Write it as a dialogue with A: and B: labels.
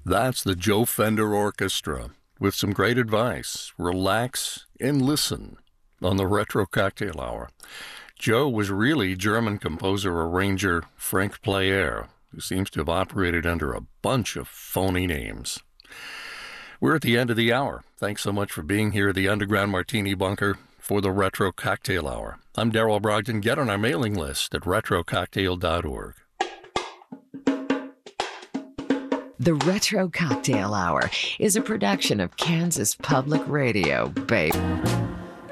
A: That's the Joe Fender Orchestra with some great advice. Relax and listen on the Retro Cocktail Hour. Joe was really German composer-arranger Frank Player, who seems to have operated under a bunch of phony names. We're at the end of the hour. Thanks so much for being here at the Underground Martini Bunker for the Retro Cocktail Hour. I'm Darrell Brogdon. Get on our mailing list at retrococktail.org.
B: The Retro Cocktail Hour is a production of Kansas Public Radio, babe.